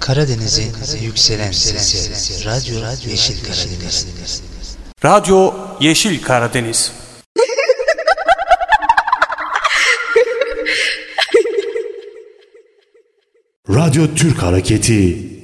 Karadeniz'in yükselen sesi. Radyo Yeşil Karadeniz. Radyo Yeşil Karadeniz. Radyo Türk Hareketi